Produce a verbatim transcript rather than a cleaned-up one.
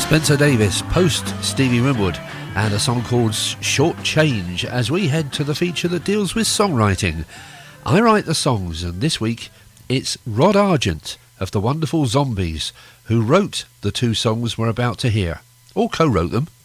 Spencer Davis, post Stevie Winwood, and a song called Short Change as we head to the feature that deals with songwriting. I write the songs, and this week it's Rod Argent of the Wonderful Zombies who wrote the two songs we're about to hear, or co-wrote them.